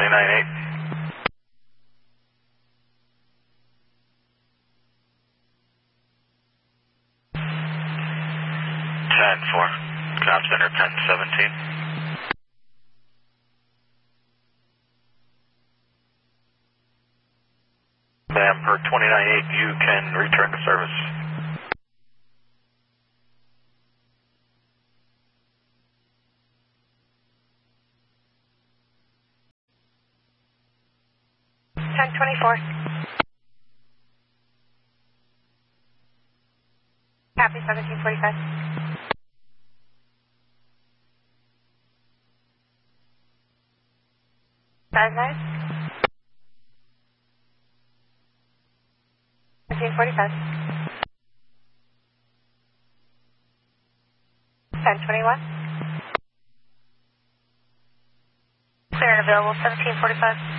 29.8. 10-4. Comm Center 1017. Ma'am, per 29.8, you can return to service. Copy 1745. Size 9? 1745. 1021. Clear and available 1745.